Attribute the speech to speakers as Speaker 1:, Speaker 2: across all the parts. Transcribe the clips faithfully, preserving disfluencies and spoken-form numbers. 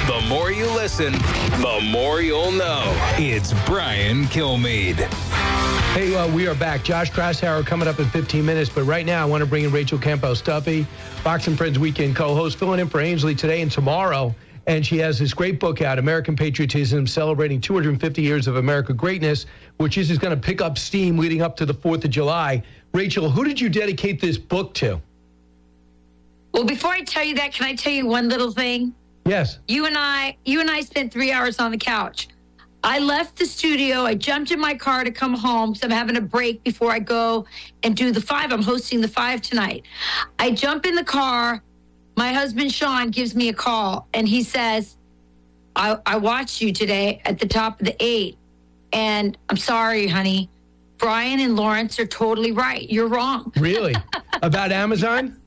Speaker 1: The more you listen, the more you'll know. It's Brian Kilmeade.
Speaker 2: Hey, uh, we are back. Josh Krasauer coming up in fifteen minutes. But right now, I want to bring in Rachel Campbell-Stuffy, Fox and Friends Weekend co-host, filling in for Ainsley today and tomorrow. And she has this great book out, American Patriotism, celebrating two hundred fifty years of American greatness, which is going to pick up steam leading up to the fourth of July. Rachel, who did you dedicate this book to?
Speaker 3: Well, before I tell you that, can I tell you one little thing?
Speaker 2: Yes.
Speaker 3: You and I, you and I spent three hours on the couch. I left the studio. I jumped in my car to come home because I'm having a break before I go and do the five. I'm hosting the five tonight. I jump in the car. My husband, Sean, gives me a call, and he says, I, I watched you today at the top of the eight, and I'm sorry, honey. Brian and Lawrence are totally right. You're wrong.
Speaker 2: Really? About Amazon?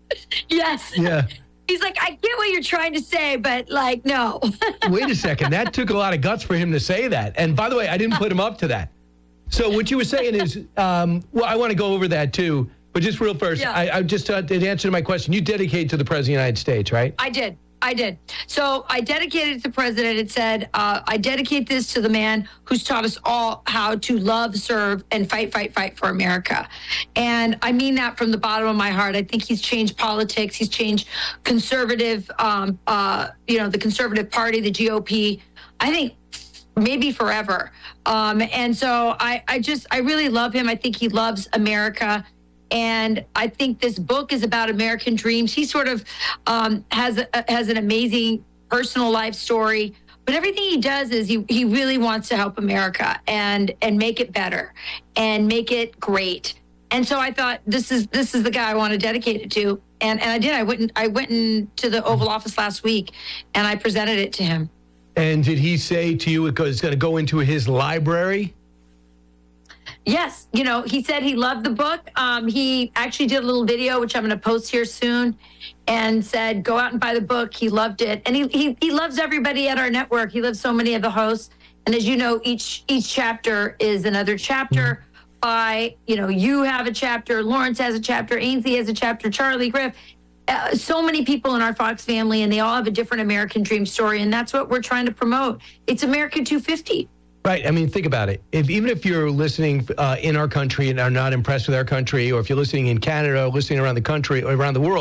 Speaker 3: Yes.
Speaker 2: Yeah.
Speaker 3: He's like, I get what you're trying to say, but, like, no.
Speaker 2: Wait a second. That took a lot of guts for him to say that. And by the way, I didn't put him up to that. So what you were saying is, um, well, I want to go over that, too. But just real first,
Speaker 3: Yeah.
Speaker 2: I, I just uh, to answer to my question, you dedicated to the President of the United States, right?
Speaker 3: I did. I did. So I dedicated it to the president. It said, uh, I dedicate this to the man who's taught us all how to love, serve, and fight, fight, fight for America. And I mean that from the bottom of my heart. I think he's changed politics. He's changed conservative, um, uh, you know, the conservative party, the G O P. I think maybe forever. Um, and so I, I just, I really love him. I think he loves America. And I think this book is about American dreams. He sort of um, has a, has an amazing personal life story, but everything he does is he, he really wants to help America and and make it better and make it great. And so I thought this is this is the guy I want to dedicate it to. And and I did. I went in, I went into the Oval Office last week and I presented it to him.
Speaker 2: And did he say to you it's going to go into his library?
Speaker 3: Yes. You know, he said he loved the book. Um, he actually did a little video, which I'm going to post here soon, and said, go out and buy the book. He loved it. And he, he, he loves everybody at our network. He loves so many of the hosts. And as you know, each, each chapter is another chapter by, you know, you have a chapter, Lawrence has a chapter, Ainsley has a chapter, Charlie Griff. Uh, so many people in our Fox family, and they all have a different American dream story. And that's what we're trying to promote. It's America two fifty.
Speaker 2: Right. I mean, think about it. If even if you're listening uh, in our country and are not impressed with our country, or if you're listening in Canada or listening around the country or around the world,